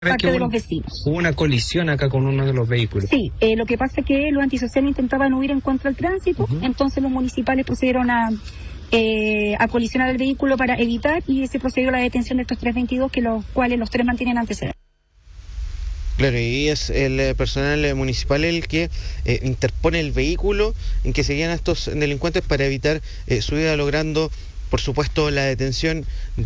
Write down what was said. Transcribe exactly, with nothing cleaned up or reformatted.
parte de los vecinos. Hubo una colisión acá con uno de los vehículos. Sí, eh, lo que pasa es que los antisociales intentaban huir en contra del tránsito, uh-huh. Entonces los municipales procedieron a, eh, a colisionar el vehículo para evitar, y se procedió a la detención de estos trescientos veintidós, que los cuales los tres mantienen antecedentes. Claro, y es el personal municipal el que eh, interpone el vehículo en que seguían a estos delincuentes para evitar eh, su vida, logrando, por supuesto, la detención